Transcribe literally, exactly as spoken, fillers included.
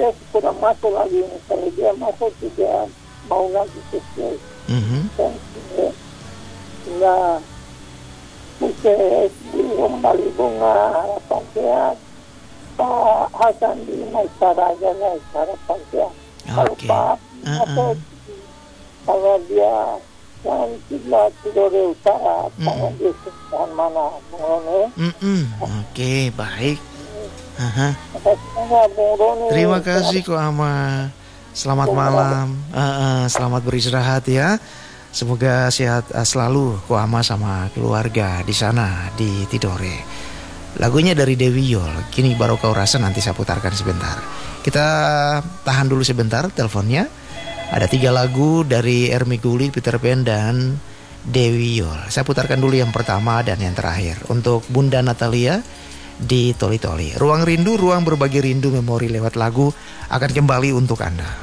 dia kurang masuk lagi. Kalau dia masuk tidak mau lagi ke sini. Mhm. Nah, Mungkin di rumah bunga harapan sehat Pak Hasan di Masyarakat lah harapan sehat. Kalau Oke. Pak Uh-uh. masuk, kalau dia yang sebelah Tidore Utara, tangan dia sebelah mana Bung Mm-mm. Oke, baik. Aha. Roni. Terima kasih Ko Ama. Selamat malam. Uh, uh, selamat beristirahat ya. Semoga sehat uh, selalu Ko Ama sama keluarga di sana di Tidore. Lagunya dari Dewi Yol. Kini baru kau rasa, nanti saya putarkan sebentar. Kita tahan dulu sebentar teleponnya. Ada tiga lagu dari Ermi Guli, Peter Pan dan Dewi Yol. Saya putarkan dulu yang pertama dan yang terakhir untuk Bunda Natalia di Toli Toli. Ruang rindu, ruang berbagi rindu memori lewat lagu akan kembali untuk Anda.